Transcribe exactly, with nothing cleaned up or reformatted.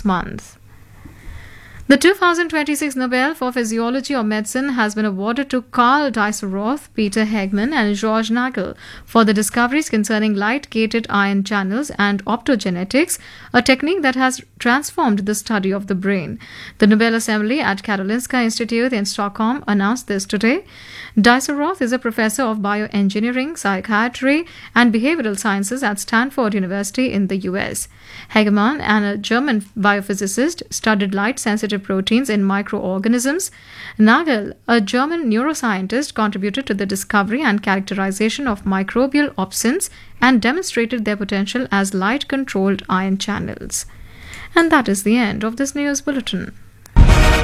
month. The two thousand twenty-six Nobel for Physiology or Medicine has been awarded to Carl Dieselroth, Peter Hegman and George Nagel for the discoveries concerning light-gated ion channels and optogenetics, a technique that has transformed the study of the brain. The Nobel Assembly at Karolinska Institute in Stockholm announced this today. Dieselroth is a professor of bioengineering, psychiatry and behavioral sciences at Stanford University in the U S. Hegman, and a German biophysicist, studied light-sensitive proteins in microorganisms. Nagel, a German neuroscientist, contributed to the discovery and characterization of microbial opsins and demonstrated their potential as light-controlled ion channels. And that is the end of this news bulletin.